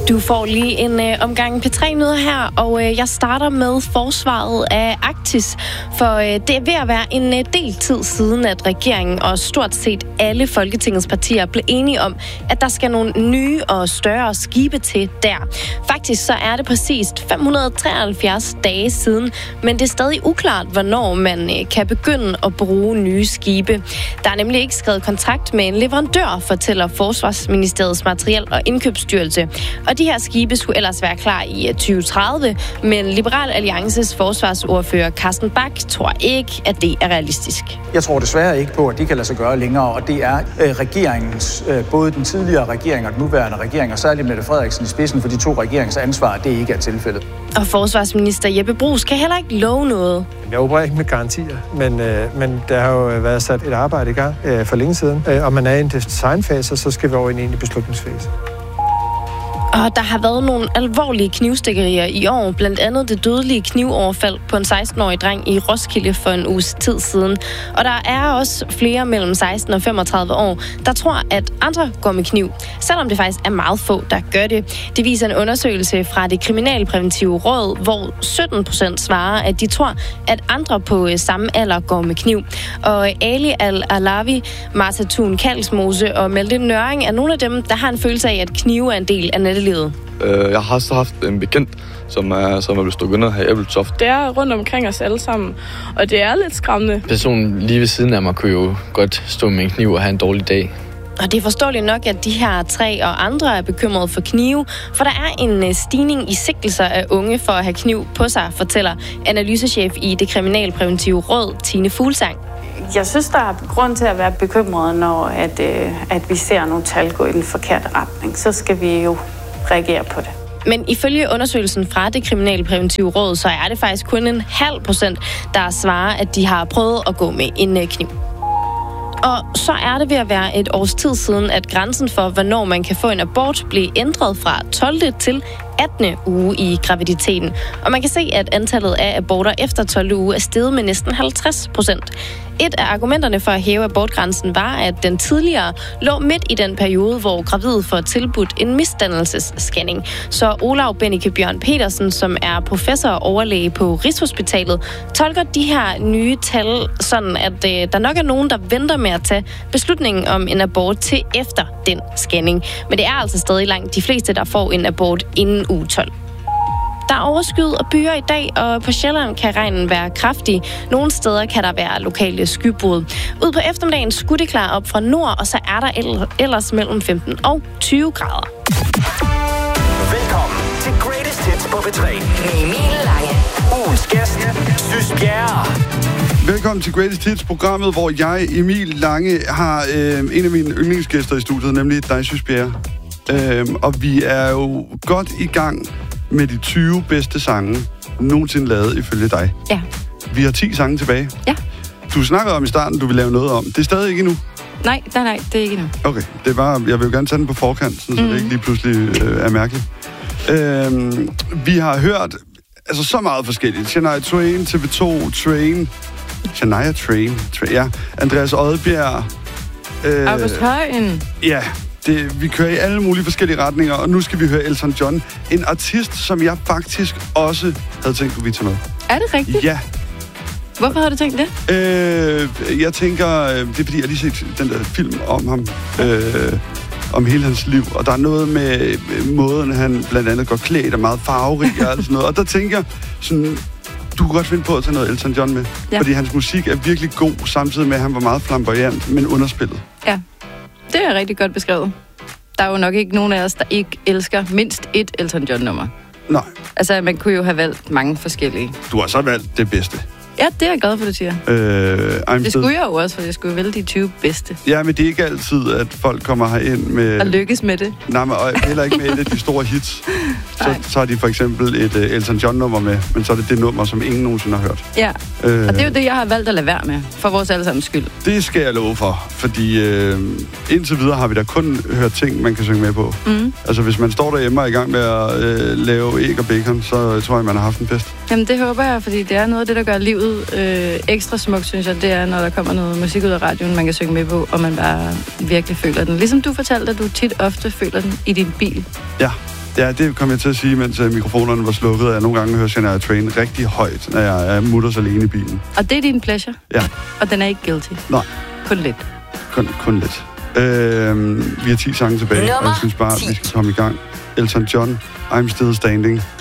Du får lige en omgang P3-nyheder her, og jeg starter med forsvaret af Arktis. For det er ved at være en del tid siden, at regeringen og stort set alle Folketingets partier blev enige om, at der skal nogle nye og større skibe til der. Faktisk så er det præcist 573 dage siden, men det er stadig uklart, hvornår man kan begynde at bruge nye skibe. Der er nemlig ikke skrevet kontrakt med en leverandør, fortæller Forsvarsministeriets Materiel- og Indkøbsstyrelse. Og de her skibe skulle ellers være klar i 2030, men Liberal Alliances forsvarsordfører Carsten Bach tror ikke, at det er realistisk. Jeg tror desværre ikke på, at det kan lade sig gøre længere, og det er regeringens, både den tidligere regering og den nuværende regering, og særligt Mette Frederiksen i spidsen for de to regerings ansvar, at det ikke er tilfældet. Og forsvarsminister Jeppe Bruus kan heller ikke love noget. Jeg opererer ikke med garantier, men der har jo været sat et arbejde i gang for længe siden, og man er i en designfase, så skal vi over i en egentlig beslutningsfase. Og der har været nogle alvorlige knivstikkerier i år, blandt andet det dødelige knivoverfald på en 16-årig dreng i Roskilde for en uges tid siden. Og der er også flere mellem 16 og 35 år, der tror, at andre går med kniv, selvom det faktisk er meget få, der gør det. Det viser en undersøgelse fra det kriminalpræventive råd, hvor 17% svarer, at de tror, at andre på samme alder går med kniv. Og Ali Al-Alawi, Martha Thun Kalsmose og Malte Nøring er nogle af dem, der har en følelse af, at knive er en del af nattelivet. Jeg har så haft en bekendt, som er blevet stukket ned her i Ebeltoft. Det er rundt omkring os alle sammen, og det er lidt skræmmende. Personen lige ved siden af mig kunne jo godt stå med en kniv og have en dårlig dag. Og det er forståeligt nok, at de her 3 og andre er bekymrede for knive, for der er en stigning i sigtelser af unge for at have kniv på sig, fortæller analysechef i det kriminalpræventive råd, Tine Fuglsang. Jeg synes, der er grund til at være bekymret, når at vi ser nogle tal gå i den forkerte retning. Så skal vi jo reagere på det. Men ifølge undersøgelsen fra det kriminalpræventive råd, så er det faktisk kun 0,5%, der svarer, at de har prøvet at gå med en kniv. Og så er det ved at være et års tid siden, at grænsen for, hvornår man kan få en abort, blev ændret fra 12. til 18. uge i graviditeten. Og man kan se, at antallet af aborter efter 12. uge er steget med næsten 50%. Et af argumenterne for at hæve abortgrænsen var, at den tidligere lå midt i den periode, hvor gravide får tilbudt en misdannelsesscanning. Så Olav Bennike Bjørn Petersen, som er professor og overlæge på Rigshospitalet, tolker de her nye tal sådan, at der nok er nogen, der venter med at tage beslutningen om en abort til efter den scanning. Men det er altså stadig langt de fleste, der får en abort inden uge 12. Der er overskyet og byer i dag, og på Sjælland kan regnen være kraftig. Nogle steder kan der være lokale skybrud. Ud på eftermiddagen skulle det klare op fra nord, og så er der ellers mellem 15 og 20 grader. Velkommen til Greatest Hits på P3 med Emil Lange. Ugens gæst, Sys Bjerre. Velkommen til Greatest Hits, programmet, hvor jeg, Emil Lange, har en af mine yndlingsgæster i studiet, nemlig dig, Sys Bjerre. Og vi er jo godt i gang med de 20 bedste sange nogensinde lavet ifølge dig. Ja. Vi har 10 sange tilbage. Ja. Du snakkede om i starten, du vil lave noget om. Det er stadig ikke endnu? Nej, det er ikke endnu. Okay, det var, jeg vil jo gerne tage den på forkant, så det ikke lige pludselig er mærkeligt. Vi har hørt så meget forskelligt. Shania Twain, TV2, Train, Shania Train, ja, Andreas Odbjerg. August Højen. Ja, vi kører i alle mulige forskellige retninger, og nu skal vi høre Elton John. En artist, som jeg faktisk også havde tænkt, at vi tage med. Er det rigtigt? Ja. Hvorfor har du tænkt det? Jeg tænker, det er fordi, jeg lige set den der film om ham, om hele hans liv, og der er noget med måden, han blandt andet går klædt og meget farverig og alt sådan noget. Og der tænker jeg sådan, du kunne godt finde på at tage noget Elton John med, fordi hans musik er virkelig god, samtidig med, at han var meget flamboyant, men underspillet. Ja, det er rigtig godt beskrevet. Der er jo nok ikke nogen af os, der ikke elsker mindst et Elton John-nummer. Nej. Altså, man kunne jo have valgt mange forskellige. Du har så valgt det bedste. Ja, det er jeg glad for, du siger. Det skulle jeg jo også, for jeg skulle vælge de 20 bedste. Ja, men det er ikke altid, at folk kommer herind med... Og lykkes med det. Nej, men heller ikke med et af de store hits. Så har de for eksempel et Elton John-nummer med, men så er det nummer, som ingen nogensinde har hørt. Ja, og det er jo det, jeg har valgt at lade være med, for vores allesammens skyld. Det skal jeg love for, fordi indtil videre har vi da kun hørt ting, man kan synge med på. Mm. Altså, hvis man står derhjemme og er i gang med at lave æg og bacon, så tror jeg, man har haft en fest. Jamen, det håber jeg, fordi det er noget af det, der gør livet ekstra smukt, synes jeg. Det er, når der kommer noget musik ud af radioen, man kan synge med på, og man bare virkelig føler den. Ligesom du fortalte, at du tit ofte føler den i din bil. Ja. Ja, det kom jeg til at sige, mens mikrofonerne var slukket. Jeg nogle gange hører Shania Twain rigtig højt, når jeg er mutters alene i bilen. Og det er din pleasure? Ja. Og den er ikke guilty? Nej. Kun lidt? Kun lidt. Vi har 10 sange tilbage, og jeg synes bare, at vi skal komme i gang. Elton John, I'm Still Standing.